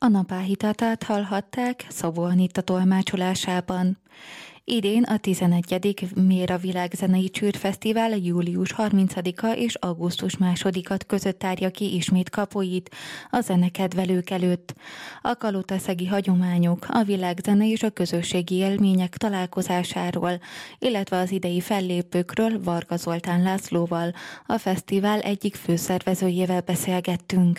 A Napáhitátát hallhatták Szabó Anita tolmácsolásában. Idén a 11. Méra Világzenei Csűrfesztivál július 30-a és augusztus 2-a között tárja ki ismét kapuit a zenekedvelők előtt. A kalotaszegi hagyományok, a világzene és a közösségi élmények találkozásáról, illetve az idei fellépőkről Varga Zoltán Lászlóval, a fesztivál egyik főszervezőjével beszélgettünk.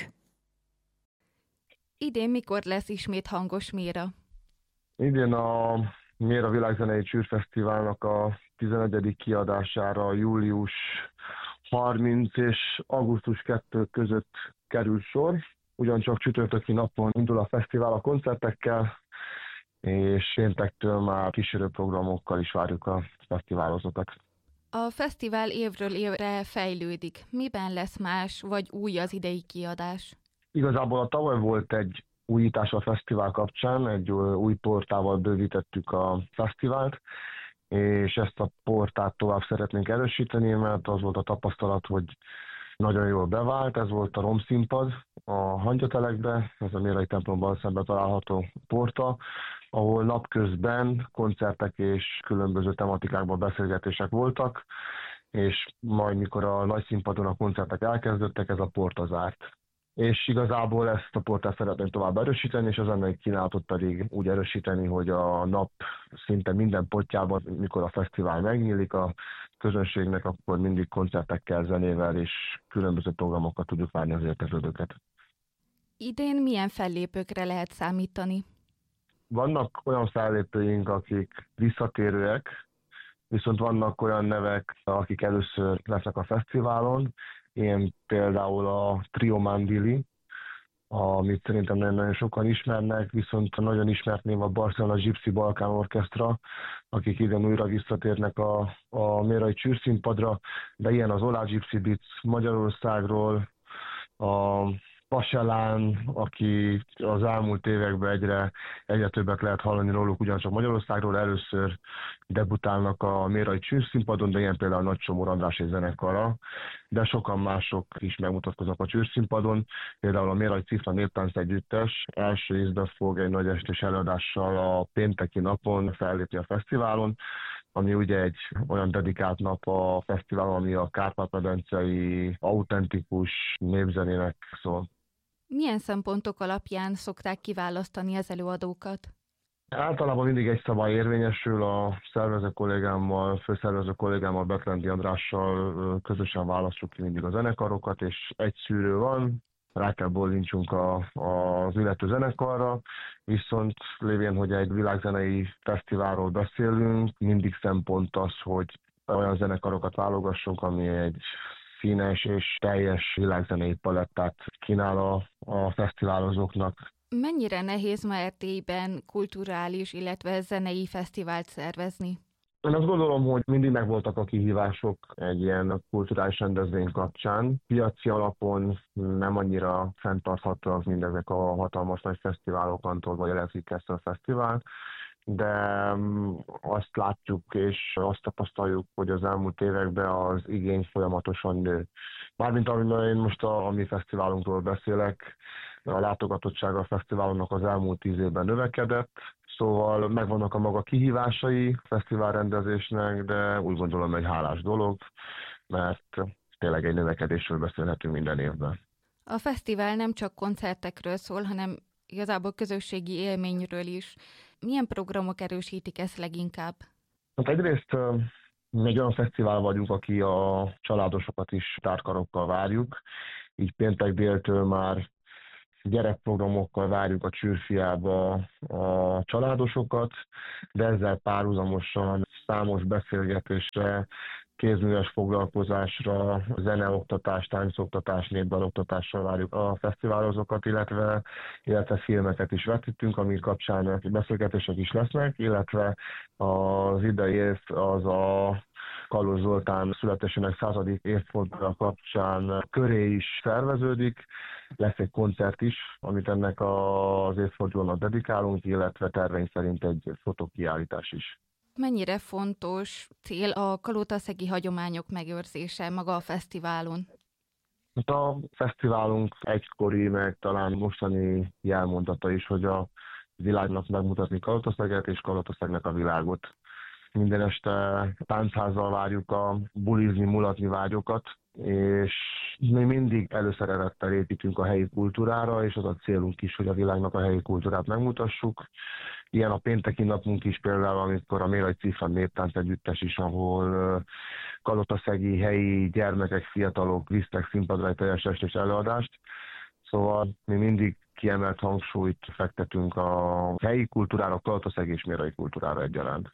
Idén mikor lesz ismét hangos Méra? Idén a Méra Világzenei Csűrfesztiválnak a 11. kiadására július 30 és augusztus 2 között kerül sor. Ugyancsak csütörtöki napon indul a fesztivál a koncertekkel, és péntektől már kísérő programokkal is várjuk a fesztiválozókat. A fesztivál évről évre fejlődik. Miben lesz más vagy új az idei kiadás? Igazából a tavaly volt egy újítás a fesztivál kapcsán, egy új portával bővítettük a fesztivált, és ezt a portát tovább szeretnénk erősíteni, mert az volt a tapasztalat, hogy nagyon jól bevált, ez volt a romszínpad a Hangyatelekbe, ez a Mérai templomban szemben található porta, ahol napközben koncertek és különböző tematikákban beszélgetések voltak, és majd mikor a nagy színpadon a koncertek elkezdődtek, ez a porta zárt. És igazából ezt a portát szeretnénk tovább erősíteni, és az ennek kínálatot pedig úgy erősíteni, hogy a nap szinte minden pontjában, mikor a fesztivál megnyílik a közönségnek, akkor mindig koncertekkel, zenével és különböző programokkal tudjuk várni az érkeződőket. Idén milyen fellépőkre lehet számítani? Vannak olyan fellépőink, akik visszatérőek, viszont vannak olyan nevek, akik először lesznek a fesztiválon, ilyen például a Trio Mandili, amit szerintem nagyon sokan ismernek, viszont nagyon ismert név a Barcelona Gypsy Balkán Orchestra, akik idén újra visszatérnek a mérai csűrszínpadra, de ilyen az Olá Gypsy Beats Magyarországról, a Paselán, aki az elmúlt években egyre többet lehet hallani róluk, ugyancsak Magyarországról először debutálnak a mérai csűrszínpadon, de ilyen például Nagy Csomor András és zenekara, de sokan mások is megmutatkoznak a csűrszínpadon, például a Mérai Cifra Néptánc Együttes első ízben fog egy nagy estés előadással a pénteki napon fellépni a fesztiválon, ami ugye egy olyan dedikált nap a fesztiválon, ami a kárpát-medencei autentikus népzenének szól. Milyen szempontok alapján szokták kiválasztani az előadókat? Általában mindig egy szabály érvényesül, a főszervező kollégámmal, Betlendi Andrással közösen választjuk ki mindig a zenekarokat, és egy szűrő van, rá kell bólincsunk az illető zenekarra, viszont lévén, hogy egy világzenei fesztiválról beszélünk, mindig szempont az, hogy olyan zenekarokat válogassunk, ami egy színes és teljes világzenei palettát kínál a fesztiválozóknak. Mennyire nehéz ma Erdélyben kulturális, illetve zenei fesztivált szervezni? Én azt gondolom, hogy mindig megvoltak a kihívások egy ilyen kulturális rendezvény kapcsán. Piaci alapon nem annyira fenntarthatóak mindezek a hatalmas nagy fesztiválok, Antol vagy Electric Castle Fesztivál, de azt látjuk és azt tapasztaljuk, hogy az elmúlt években az igény folyamatosan nő. Mármint amiben én most a mi fesztiválunkról beszélek, a látogatottsága a fesztiválonnak az elmúlt 10 évben növekedett, szóval megvannak a maga kihívásai a fesztiválrendezésnek, de úgy gondolom egy hálás dolog, mert tényleg egy növekedésről beszélhetünk minden évben. A fesztivál nem csak koncertekről szól, hanem igazából közösségi élményről is. Milyen programok erősítik ezt leginkább? Hát egyrészt egy olyan fesztivál vagyunk, aki a családosokat is tárkarokkal várjuk, így péntek déltől már gyerekprogramokkal várjuk a Csűrfiába a családosokat, de ezzel párhuzamosan számos beszélgetésre, kézműves foglalkozásra, zeneoktatás, táncoktatás, népdaloktatásra várjuk a fesztiválozókat, illetve filmeket is vetítünk, ami kapcsán beszélgetések is lesznek, illetve az idei év az a Kalóz Zoltán születésének 100. évfordulója kapcsán köré is szerveződik. Lesz egy koncert is, amit ennek az évfordulónak dedikálunk, illetve terveink szerint egy fotókiállítás is. Mennyire fontos cél a kalotaszegi hagyományok megőrzése maga a fesztiválon? Hát a fesztiválunk egykori, meg talán mostani jelmondata is, hogy a világnak megmutatni Kalatoszeget és Kalatoszeggnek a világot. Minden este táncházzal várjuk a bulizni, mulatni vágyokat, és mi mindig előszeretettel építünk a helyi kultúrára, és az a célunk is, hogy a világnak a helyi kultúrát megmutassuk. Ilyen a pénteki napunk is például, amikor a Méraj Cifra Néptánc Együttes is, ahol kalotaszegi helyi gyermekek, fiatalok visznek színpadra egy teljes estés előadást. Szóval mi mindig kiemelt hangsúlyt fektetünk a helyi kultúrára, a kalataszegi és mérai kultúrára egyaránt.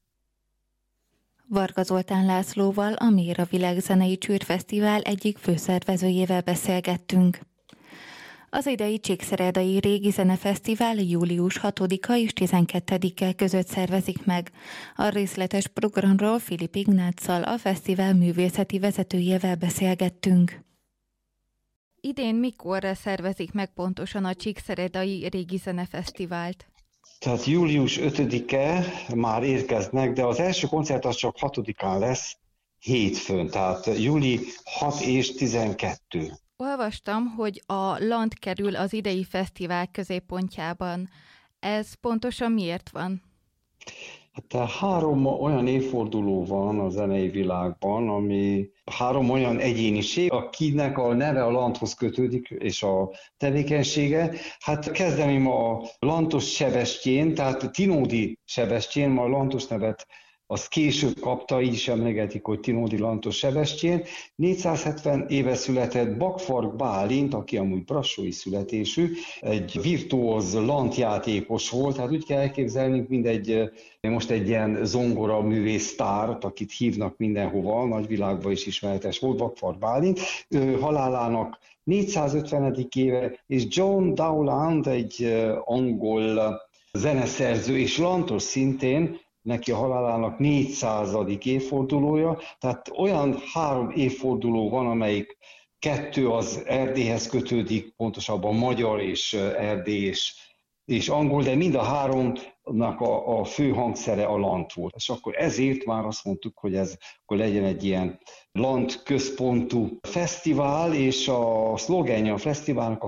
Varga Zoltán Lászlóval, a Méra Világzenei Csűrfesztivál egyik főszervezőjével beszélgettünk. Az idei Csíkszeredai Régi Zenefesztivál július 6-a és 12-e között szervezik meg. A részletes programról Filip Ignáccal, a fesztivál művészeti vezetőjével beszélgettünk. Idén mikorra szervezik meg pontosan a Csíkszeredai Régi Zenefesztivált? Tehát július 5-e már érkeznek, de az első koncert az csak 6-án lesz, hétfőn, tehát júli 6 és 12. Olvastam, hogy a Land kerül az idei fesztivál középpontjában. Ez pontosan miért van? Hát 3 olyan évforduló van a zenei világban, ami 3 olyan egyéniség, akinek a neve a Landhoz kötődik, és a tevékenysége. Hát kezdeném a Lantos Sebestyén, tehát Tinódi Sebestyén, ma a Lantos nevet azt később kapta, így is emlegetik, hogy Tinódi Lantos Sebestyén. 470 éve született Bakfark Bálint, aki amúgy brassói születésű, egy virtuóz lantjátékos volt, hát úgy kell elképzelni, mint most egy ilyen zongora művész sztárt, akit hívnak mindenhova, a nagyvilágban is ismeretes volt, Bakfark Bálint. Ő halálának 450. éve, és John Dowland, egy angol zeneszerző és lantos szintén, neki a halálának 400. évfordulója, tehát olyan 3 évforduló van, amelyik 2 az Erdélyhez kötődik, pontosabban magyar és erdély és angol, de mind a 3-nak a fő hangszere a lant volt. És akkor ezért már azt mondtuk, hogy ez akkor legyen egy ilyen lant központú fesztivál, és a szlogenje a fesztiválnak a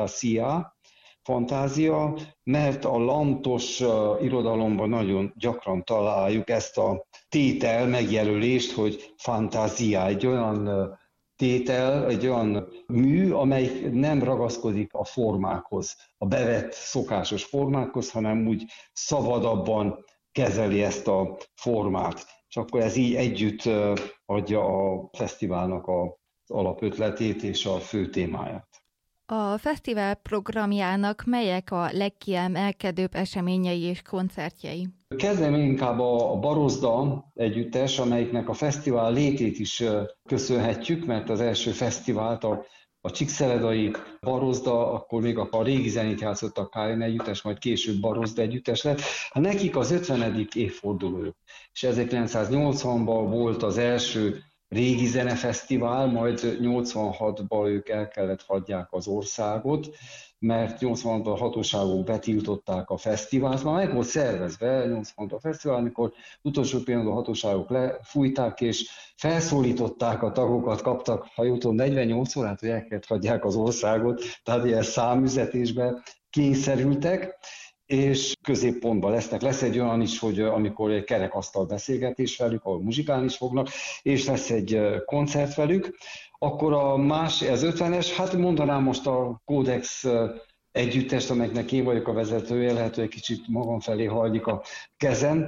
fantázia, mert a lantos irodalomban nagyon gyakran találjuk ezt a tétel megjelölést, hogy fantázia, egy olyan tétel, egy olyan mű, amely nem ragaszkodik a formákhoz, a bevett szokásos formákhoz, hanem úgy szabadabban kezeli ezt a formát. És akkor ez így együtt adja a fesztiválnak az alapötletét és a fő témáját. A fesztivál programjának melyek a legkiemelkedőbb eseményei és koncertjei? Kezdem inkább a Barozda együttes, amelyiknek a fesztivál létét is köszönhetjük, mert az első fesztivált a Csíkszeredai Barozda, akkor még a régi zenét játszott a KN együttes, majd később Barozda együttes lett. Nekik az 50. évfordulójuk, és 1980-ban volt az első régi zenefesztivál, majd 86-ban ők el kellett hagyják az országot, mert 86-ban a hatóságok betiltották a fesztivált. Már meg volt szervezve 86-ban a fesztivál, amikor utolsó pillanatban a hatóságok lefújták, és felszólították a tagokat, kaptak, ha jól tudom, 48 órát, hogy el kellett hagyják az országot, tehát ilyen számüzetésbe kényszerültek, és középpontban lesz egy olyan is, hogy amikor egy kerekasztal beszélgetés velük, ahol muzsikálni is fognak, és lesz egy koncert velük, akkor az 50-es, hát mondanám most a Kódex együttest, amelynek én vagyok a vezetője, lehet, hogy egy kicsit magam felé hajlik a kezem,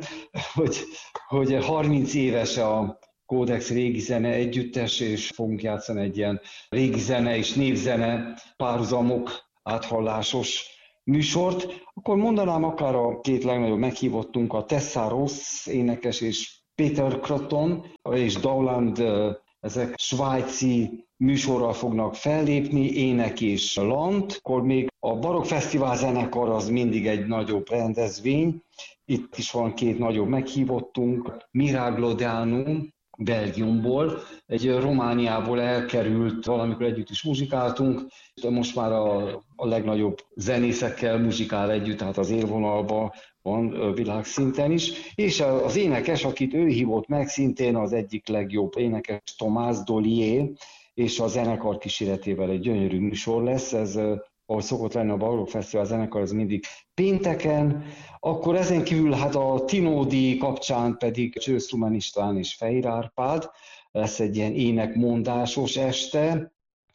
hogy 30 éves a Kódex régi zene együttes, és fogunk játszani egy ilyen régi zene és népzene párhuzamok áthallásos műsort, akkor mondanám akár a 2 legnagyobb meghívottunk, a Tessa Ross énekes és Peter Craton és Dowland, ezek svájci műsorral fognak fellépni, ének és lant. Akkor még a Barokk Fesztivál zenekar az mindig egy nagyobb rendezvény. Itt is van 2 nagyobb meghívottunk, Miragliodanum, Belgiumból, egy Romániából elkerült, valamikor együtt is muzsikáltunk, most már a legnagyobb zenészekkel muzsikál együtt, tehát az élvonalban van világszinten is, és az énekes, akit ő hívott meg, szintén az egyik legjobb énekes, Tomás Dollier, és a zenekar kíséretével egy gyönyörű műsor lesz. Ez, ahogy szokott lenni a Barokk Fesztivál zenekar, ez mindig pénteken. Akkor ezen kívül hát a Tinódi kapcsán pedig Csősz Rumen István és Fehér Árpád, lesz egy ilyen énekmondásos este.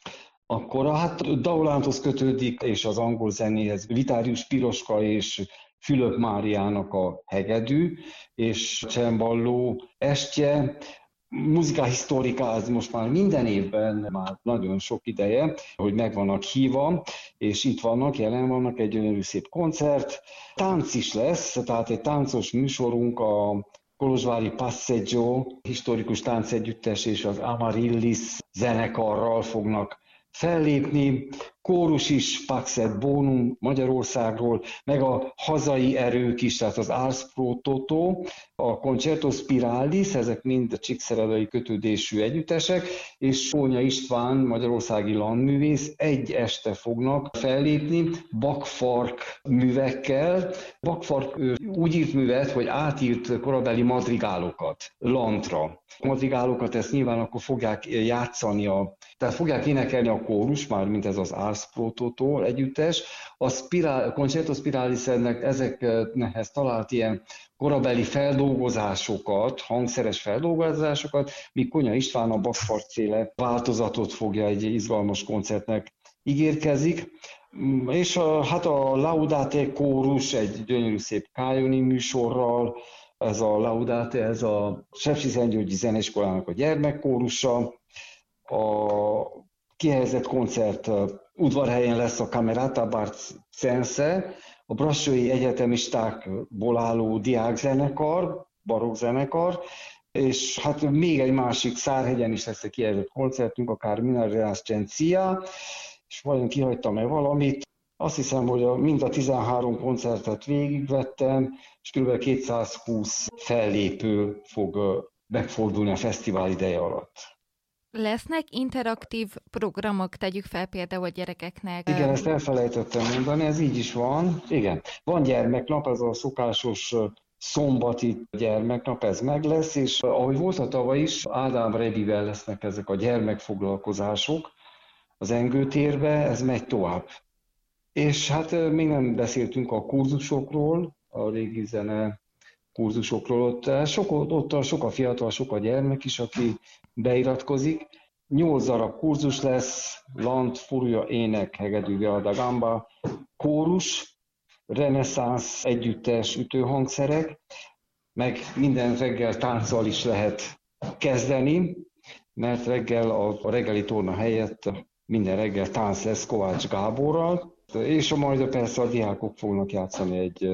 Akkor hát Daulánhoz kötődik, és az angol zenéhez Vitárius Piroska és Fülöp Máriának a hegedű, és cemballó estje. Muzika Historica, ez most már minden évben, már nagyon sok ideje, hogy meg vannak hívva, és itt vannak, jelen vannak, egy gyönyörű szép koncert. Tánc is lesz, tehát egy táncos műsorunk, a kolozsvári Passeggio historikus táncegyüttes és az Amaryllis zenekarral fognak fellépni, kórus is, Pax et Bonum Magyarországról, meg a hazai erők is, tehát az Ars Pro Toto, a Concerto Spiralis, ezek mind a csíkszeredai kötődésű együttesek, és Sónya István, magyarországi landművész, egy este fognak fellépni bakfark művekkel. Bakfark úgy írt művet, hogy átírt korabeli madrigálokat lantra. A madrigálokat ezt nyilván akkor fogják játszani, tehát fogják énekelni a kórus, már mint ez az Ars Pro Toto együttes. A Concerto Spiralis ezekhez talált ilyen korabeli feldolgozásokat, hangszeres feldolgozásokat, míg Konya István a bakfarkféle változatot fogja egy izgalmas koncertnek ígérkezik. És hát a Laudate kórus egy gyönyörű szép kájoni műsorral, ez a Laudate, ez a Sepsiszentgyörgyi Zeneiskolának a gyermekkórusa. A kihelyezett koncert udvarhelyen lesz a Camerata Barcense, a brassói egyetemistákból álló diákzenekar, barokkzenekar, és hát még egy másik Szárhegyen is lesz egy kihelyezett koncertünk, a Carmina Renascentia, és vajon kihagytam-e valamit. Azt hiszem, hogy mind a 13 koncertet végigvettem, és kb. 220 fellépő fog megfordulni a fesztivál ideje alatt. Lesznek interaktív programok, tegyük fel például a gyerekeknek? Igen, ezt elfelejtettem mondani, ez így is van. Igen, van gyermeknap, ez a szokásos szombati gyermeknap, ez meg lesz, és ahogy volt a tavaly is, Ádám Rebivel lesznek ezek a gyermekfoglalkozások az Engő térbe, ez megy tovább. És hát még nem beszéltünk a kurzusokról, a régi zene kurzusokról, ott sok a fiatal, sok a gyermek is, aki beiratkozik. 8 darab kurzus lesz, lant, furja, ének, hegedű, viola da gamba, kórus, reneszánsz, együttes, ütőhangszerek, meg minden reggel tánccal is lehet kezdeni, mert reggel a reggeli torna helyett minden reggel tánc lesz Kovács Gáborral, és majd persze a diákok fognak játszani egy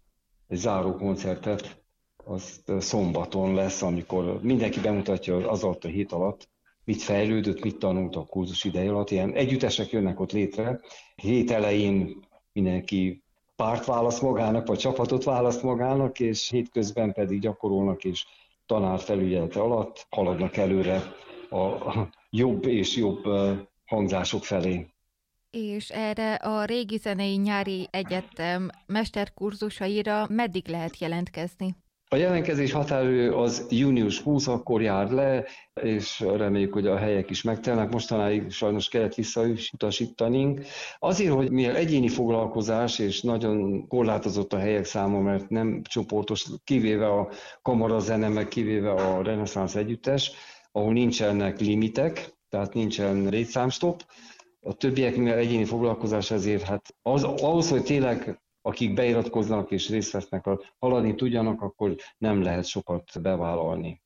záró koncertet, az szombaton lesz, amikor mindenki bemutatja az alatt a hét alatt, mit fejlődött, mit tanult a kurzus ideje alatt. Ilyen együttesek jönnek ott létre. Hét elején mindenki párt választ magának, vagy csapatot választ magának, és hétközben pedig gyakorolnak, és tanár felügyelete alatt haladnak előre a jobb és jobb hangzások felé. És erre a Régi Zenei Nyári Egyetem mesterkurzusaira meddig lehet jelentkezni? A jelentkezés határidő az június 20, akkor jár le, és reméljük, hogy a helyek is megtelnek. Mostanáig sajnos kellett visszautasítanunk. Azért, hogy mivel egyéni foglalkozás, és nagyon korlátozott a helyek száma, mert nem csoportos, kivéve a kamarazene, meg kivéve a reneszánsz együttes, ahol nincsenek limitek, tehát nincsen létszámstop. A többiek, mivel egyéni foglalkozás, ezért hát ahhoz, hogy tényleg akik beiratkoznak és részt vesznek, haladni tudjanak, akkor nem lehet sokat bevállalni.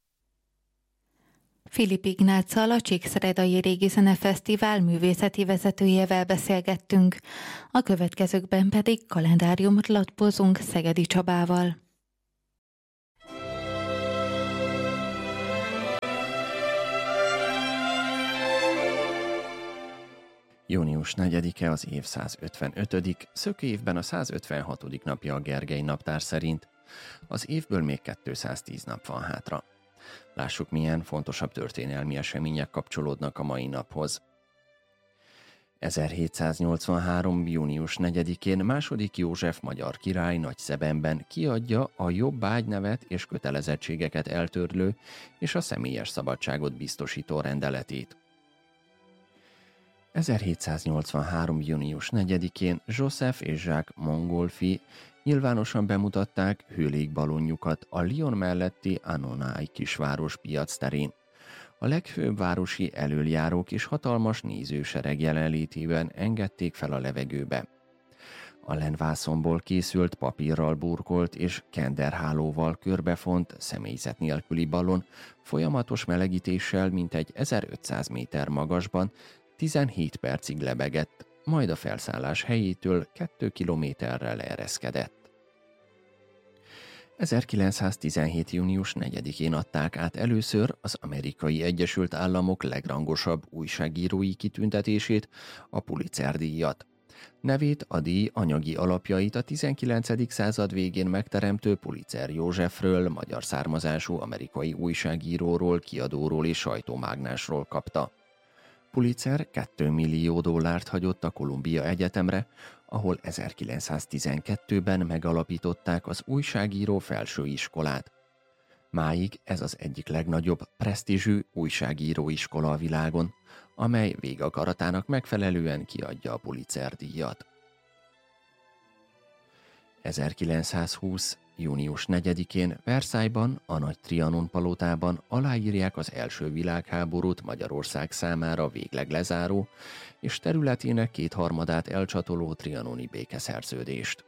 Filip Ignáccal, a Csíkszeredai Régi Zenefesztivál művészeti vezetőjével beszélgettünk, a következőkben pedig kalendáriumot lapozunk Szegedi Csabával. Június 4-e az év 155., szökőévben a 156. napja a Gergely naptár szerint. Az évből még 210 nap van hátra. Lássuk, milyen fontosabb történelmi események kapcsolódnak a mai naphoz. 1783. június 4-én II. József magyar király Nagyszebenben kiadja a jobb ágynevet és kötelezettségeket eltörlő és a személyes szabadságot biztosító rendeletét. 1783. június 4-én Joseph és Jacques Montgolfier nyilvánosan bemutatták hőlégballonjukat a Lyon melletti Annonay kisváros piac terén. A legfőbb városi elöljárók és hatalmas nézősereg jelenlétében engedték fel a levegőbe. A lenvászonból készült papírral burkolt és kenderhálóval körbefont személyzet nélküli ballon folyamatos melegítéssel mintegy 1500 méter magasban 17 percig lebegett, majd a felszállás helyétől 2 kilométerrel ereszkedett. 1917. június 4-én adták át először az Amerikai Egyesült Államok legrangosabb újságírói kitüntetését, a Pulitzer-díjat. Nevét, a díj anyagi alapjait a 19. század végén megteremtő Pulitzer Józsefről, magyar származású amerikai újságíróról, kiadóról és sajtómágnásról kapta. Pulitzer $2 millió hagyott a Columbia Egyetemre, ahol 1912-ben megalapították az újságíró felsőiskolát. Máig ez az egyik legnagyobb presztízsű újságíróiskola a világon, amely végakaratának megfelelően kiadja a Pulitzer-díjat. 1920. június 4-én Versailles-ban, a Nagy Trianon palotában aláírják az első világháborút Magyarország számára végleg lezáró és területének 2/3 elcsatoló trianoni békeszerződést.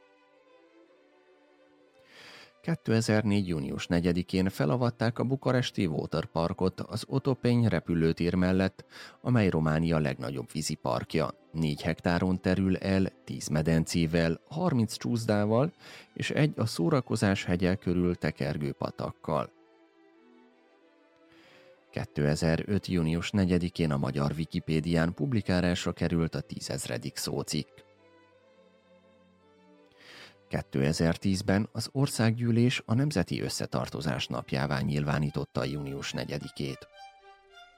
2004. június 4-én felavatták a bukaresti Waterparkot az Otopény repülőtér mellett, amely Románia legnagyobb víziparkja. 4 hektáron terül el, 10 medencével, 30 csúszdával és egy a szórakozás hegye körül tekergő patakkal. 2005. június 4-én a magyar Wikipédián publikálásra került a 10 000. szócikk. 2010-ben az országgyűlés a Nemzeti Összetartozás napjává nyilvánította június 4-ét.